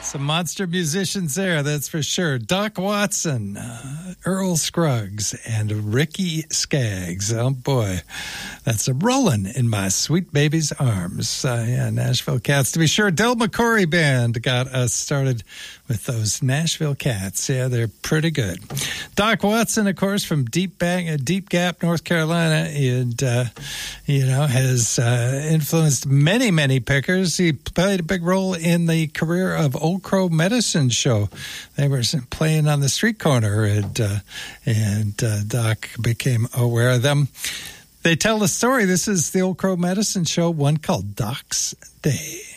Some monster musicians there, that's for sure. Doc Watson, Earl Scruggs, and Ricky Skaggs. Oh, boy. That's a rollin' in my sweet baby's arms. Yeah, Nashville Cats. To be sure, Del McCoury Band got us started with those Nashville Cats. Yeah, they're pretty good. Doc Watson, of course, from Deep Gap, North Carolina, and, has influenced many, many pickers. He played a big role in the career of Old Crow Medicine Show. They were playing on the street corner, and Doc became aware of them. They tell the story. This is the Old Crow Medicine Show, one called Doc's Day.